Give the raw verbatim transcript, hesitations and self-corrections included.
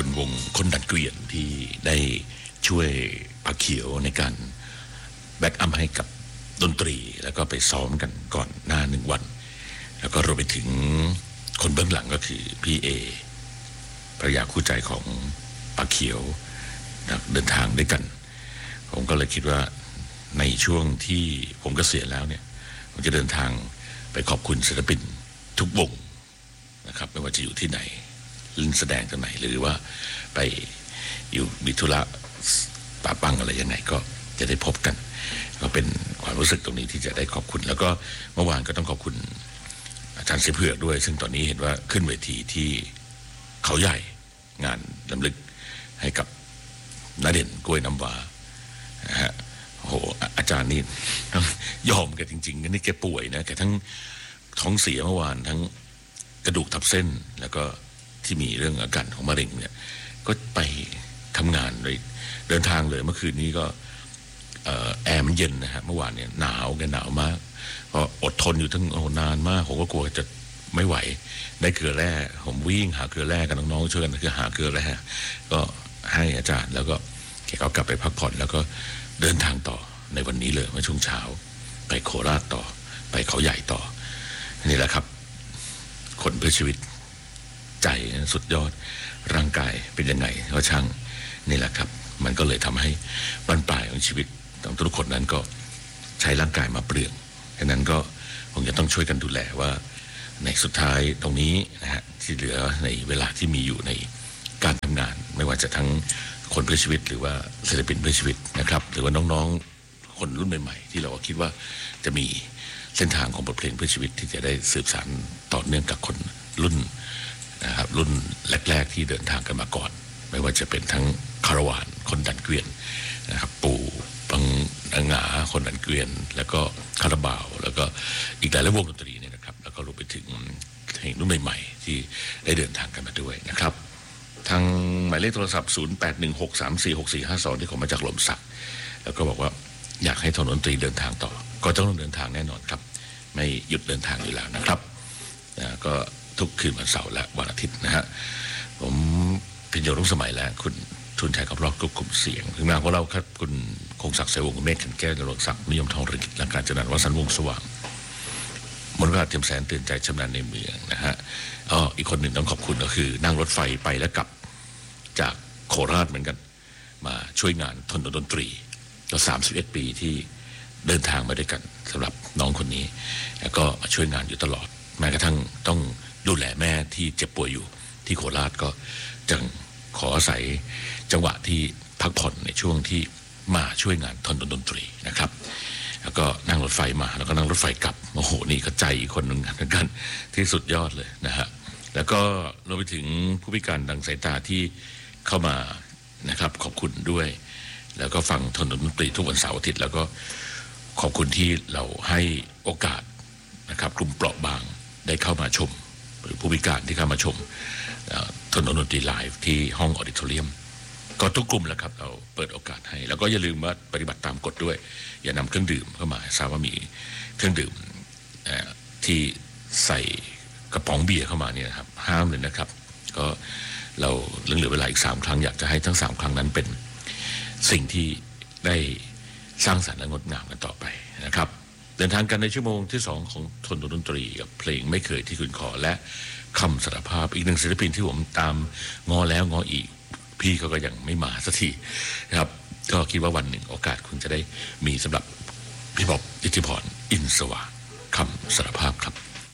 คุณวงคนดันเกวียนที่ได้ช่วยปักเขียวในการแบ็กอัพให้กับดนตรีแล้วก็ไปซ้อมกันก่อนหน้าหนึ่งวันแล้วก็รวมไปถึงคนเบื้องหลังก็คือพี่เอภรรยาคู่ใจของปักเขียวเดินทางด้วยกันผมก็เลยคิดว่าในช่วงที่ผมเกษียณแล้วเนี่ยผมจะเดินทางไปขอบคุณศิลปินทุกวงนะครับไม่ว่าจะอยู่ที่ไหนเล่นแสดงที่ไหนหรือว่าไปอยู่มีธุระปะปังอะไรยังไงก็จะได้พบกันก็เป็นความรู้สึกตรงนี้ที่จะได้ขอบคุณแล้วก็เมื่อวานก็ต้องขอบคุณอาจารย์เสเผือกด้วยซึ่งตอนนี้เห็นว่าขึ้นเวทีที่เขาใหญ่งานรำลึกให้กับณเด่นกล้วยน้ำว้านะฮะโอ้โหอาจารย์นี่ยอมแกจริงๆนี่แกป่วยนะแกทั้งท้องเสียเมื่อวานทั้งกระดูกทับเส้นแล้วก็ที่มีเรื่องอาการของมะเร็งเนี่ยก็ไปทำงานเลยเดินทางเลยเมื่อคืนนี้ก็แอร์มันเย็นนะฮะเมื่อวานเนี่ยหนาวแกหนาวมากก็อดทนอยู่ทั้งโอ้นานมากผมก็กลัวจะไม่ไหวได้เกลือแร่ผมวิ่งหาเกลือแร่กับน้องๆช่วยกันคือหาเกลือแร่ก็ให้อาจารย์แล้วก็แกก็กลับไปพักผ่อนแล้วก็เดินทางต่อในวันนี้เลยเมื่อช่วงเช้าไปโคราชต่อไปเขาใหญ่ต่อนี่แหละครับคนเพื่อชีวิตใจสุดยอดร่างกายเป็นยังไงก็ช่างนี่แหละครับมันก็เลยทำให้บรรปลายของชีวิตของทุกคนนั้นก็ใช้ร่างกายมาเปลืองฉะนั้นก็คงจะต้องช่วยกันดูแลว่าในสุดท้ายตรงนี้นะฮะที่เหลือในเวลาที่มีอยู่ในการทำงานไม่ว่าจะทั้งคนเพื่อชีวิตหรือว่าศิลปินเพื่อชีวิตนะครับหรือว่าน้องๆคนรุ่นใหม่ๆที่เราคิดว่าจะมีเส้นทางของบทเพลงเพื่อชีวิตที่จะได้สืบสานต่อเนื่องกับคนรุ่นนะครับรุ่นแรกๆที่เดินทางกันมาก่อนไม่ว่าจะเป็นทั้งคาราวานคนดันเกวียนนะครับปู่ปังงาคนดันเกวียนแล้วก็คาราบาวแล้วก็อีกหลายวงดนตรีเนี่ยนะครับแล้วก็รวมไปถึงเพลงรุ่นใหม่ๆที่ได้เดินทางกันมาด้วยนะครับทางหมายเลขโทรศัพท์ศูนย์ แปด หนึ่ง หก สาม สี่ หก สี่ ห้า สองที่ผมมาจากหล่มสักแล้วก็บอกว่าอยากให้ทนดนตรีเดินทางต่อก็ต้องเดินทางแน่นอนครับไม่หยุดเดินทางอยู่แล้วนะครับนะก็ทุกคืนวันเสาร์และวันอาทิตย์นะฮะผมพิญโยรุ่งสมัยและคุณทุนชัยกับรอกกลุ่มเสียงถึงมาพวกเราครับคุณคงศักดิ์เสวงเมฆขันแก้วจรวดศักดิ์นิยมทองฤทธิ์หลังการจัดงานวัดสันวงสว่างมนต์ราชเทียมแสนตื่นใจชำนาญในเมืองนะฮะอ๋ออีกคนหนึ่งต้องขอบคุณก็คือนั่งรถไฟไปและกลับจากโคราชเหมือนกันมาช่วยงานทนดนตรีก็สามสิบเอ็ดปีที่เดินทางมาด้วยกันสำหรับน้องคนนี้แล้วก็มาช่วยงานอยู่ตลอดแม้กระทั่งต้องดูแลแม่ที่เจ็บป่วยอยู่ที่โคราชก็จึงขออาศัยจังหวะที่พักผ่อนในช่วงที่มาช่วยงานทนดนตรีนะครับแล้วก็นั่งรถไฟมาแล้วก็นั่งรถไฟกลับโอ้โหนี่ก็ใจอีกคนหนึ่งเหมือนกันที่สุดยอดเลยนะฮะแล้วก็รวมไปถึงผู้พิการทางสายตาที่เข้ามานะครับขอบคุณด้วยแล้วก็ฟังทนดนตรีทุกวันเสาร์อาทิตย์แล้วก็ขอบคุณที่เราให้โอกาสนะครับกลุ่มเปราะบางได้เข้ามาชมหรือผู้พิการที่เข้ามาชมทนดนตรีไลฟ์ที่ห้องออดิโทเรียมก็ทุกกลุ่มแหละครับเราเปิดโอกาสให้แล้วก็อย่าลืมว่าปฏิบัติตามกฎด้วยอย่านำเครื่องดื่มเข้ามาทราบว่ามีเครื่องดื่มที่ใส่กระป๋องเบียร์เข้ามาเนี่ยครับห้ามเลยนะครับก็เราเหลือเวลาอีกสามครั้งอยากจะให้ทั้งสามครั้งนั้นเป็นสิ่งที่ได้สร้างสรรค์และงดงามกันต่อไปนะครับเดินทางกันในชั่วโมงที่สองของทนดนตรีกับเพลงไม่เคยที่คุณขอและคำสารภาพอีกหนึ่งศิลปินที่ผมตามงอแล้วงออีกพี่เขาก็ยังไม่มาสักทีนะครับก็คิดว่าวันหนึ่งโอกาสคุณจะได้มีสำหรับพี่บ๊อบอิทธิพรอินทร์สว่างคำสารภาพครับ